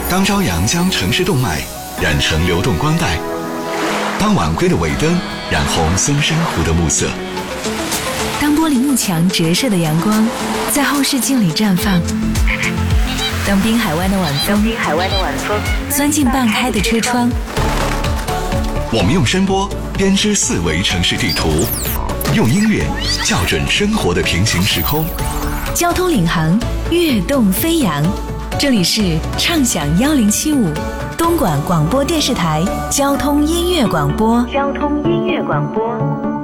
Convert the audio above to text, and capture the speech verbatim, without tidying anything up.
当朝阳将城市动脉染成流动光带，当晚归的尾灯染红松山湖的暮色， 当玻璃幕墙折射的阳光在后视镜里绽放，当滨海湾的晚风滨海湾的晚风钻进半开的车窗， 我们用声波编织四维城市地图，用音乐校准生活的平行时空。 交通领航，跃动飞扬。这里是畅享一零七五东莞广播电视台交通音乐广播。交通音乐广播。